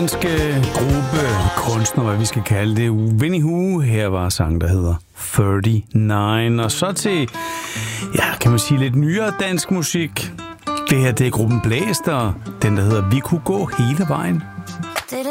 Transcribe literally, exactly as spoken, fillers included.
danske gruppe, kunstner, hvad vi skal kalde det, Winnie Hu. Her var sang, der hedder treogtredive. Og så til, ja, kan man sige, lidt nyere dansk musik. Det her, det er gruppen Blæster, den der hedder Vi kunne gå hele vejen.